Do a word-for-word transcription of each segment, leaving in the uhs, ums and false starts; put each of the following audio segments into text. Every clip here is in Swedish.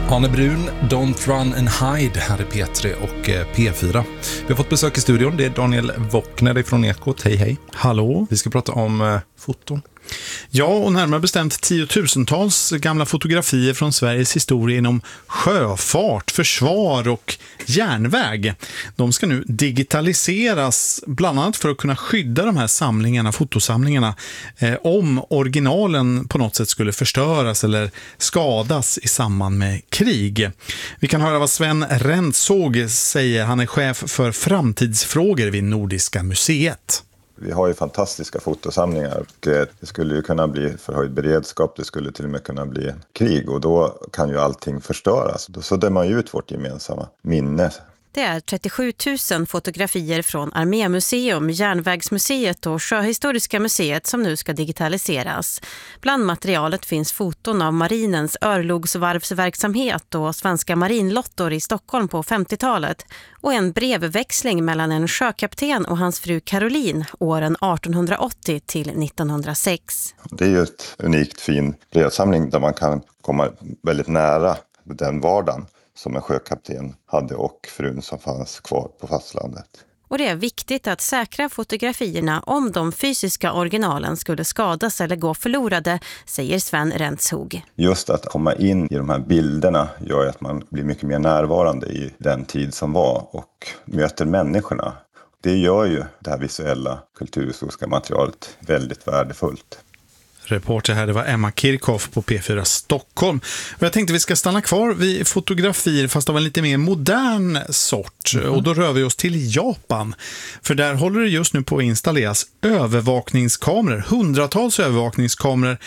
Arne Brun, Don't Run and Hide här i P tre och P fyra. Vi har fått besök i studion, det är Daniel Wockner från Ekot. Hej hej. Hallå. Vi ska prata om eh, foton. Ja, och närmare bestämt tiotusentals gamla fotografier från Sveriges historia inom sjöfart, försvar och järnväg. De ska nu digitaliseras, bland annat för att kunna skydda de här samlingarna, fotosamlingarna, eh, om originalen på något sätt skulle förstöras eller skadas i samband med krig. Vi kan höra vad Sven Rentzhog säger. Han är chef för framtidsfrågor vid Nordiska museet. Vi har ju fantastiska fotosamlingar och det skulle ju kunna bli förhöjd beredskap, det skulle till och med kunna bli krig och då kan ju allting förstöras. Då suddar man ju ut vårt gemensamma minne. Det är trettiosju tusen fotografier från Armémuseum, Järnvägsmuseet och Sjöhistoriska museet som nu ska digitaliseras. Bland materialet finns foton av marinens örlogsvarvsverksamhet och svenska marinlottor i Stockholm på femtiotalet och en brevväxling mellan en sjökapten och hans fru Caroline åren artonhundraåttio till nittonhundrasex. Det är ju ett unikt fin brevsamling där man kan komma väldigt nära den vardagen som en sjökapten hade och frun som fanns kvar på fastlandet. Och det är viktigt att säkra fotografierna om de fysiska originalen skulle skadas eller gå förlorade, säger Sven Rentzhog. Just att komma in i de här bilderna gör att man blir mycket mer närvarande i den tid som var och möter människorna. Det gör ju det här visuella kulturhistoriska materialet väldigt värdefullt. Reporter här, det var Emma Kirchhoff på P fyra Stockholm. Och jag tänkte vi ska stanna kvar vid fotografier fast av en lite mer modern sort. Mm. Och då rör vi oss till Japan. För där håller det just nu på att installeras övervakningskameror. Hundratals övervakningskameror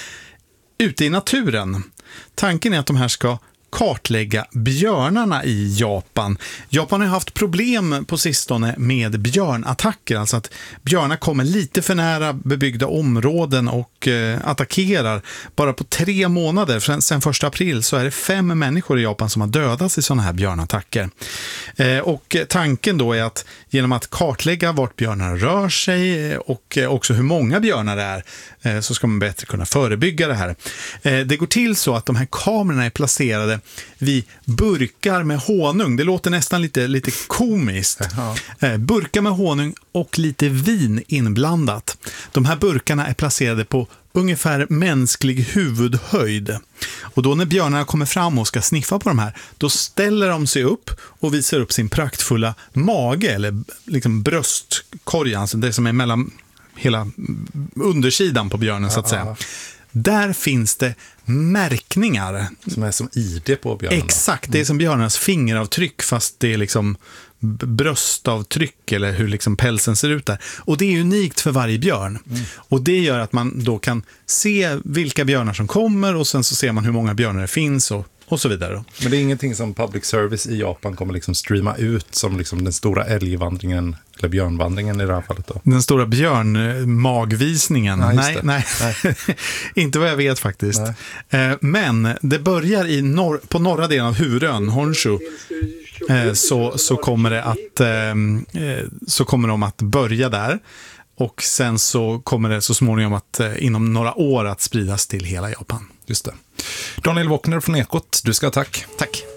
ute i naturen. Tanken är att de här ska kartlägga björnarna i Japan. Japan har haft problem på sistone med björnattacker, alltså att björnar kommer lite för nära bebyggda områden och eh, attackerar. Bara på tre månader, sedan första april, så är det fem människor i Japan som har dödats i sådana här björnattacker. Eh, och tanken då är att genom att kartlägga vart björnar rör sig och eh, också hur många björnar det är, eh, så ska man bättre kunna förebygga det här. Eh, det går till så att de här kamerorna är placerade vid burkar med honung. Det låter nästan lite, lite komiskt. Ja. Burkar med honung och lite vin inblandat. De här burkarna är placerade på ungefär mänsklig huvudhöjd. Och då när björnarna kommer fram och ska sniffa på de här, då ställer de sig upp och visar upp sin praktfulla mage eller liksom bröstkorgen, alltså det som är mellan hela undersidan på björnen så att säga. Där finns det märkningar. Som är som I D på björnen. Exakt, det är som björnarnas fingeravtryck fast det är liksom bröstavtryck eller hur liksom pälsen ser ut där. Och det är unikt för varje björn. Mm. Och det gör att man då kan se vilka björnar som kommer och sen så ser man hur många björnar det finns och och så vidare. Men det är ingenting som public service i Japan kommer liksom streama ut som liksom den stora älgvandringen eller björnvandringen i det här fallet då? Den stora björnmagvisningen? Ja, nej, nej. nej. Inte vad jag vet faktiskt. Nej. Men det börjar i norr, på norra delen av huvudön, Honshu. Så, så, kommer det att, så kommer de att börja där. Och sen så kommer det så småningom att inom några år att spridas till hela Japan. Just det. Daniel Wockner från Ekot, du ska ha tack. Tack.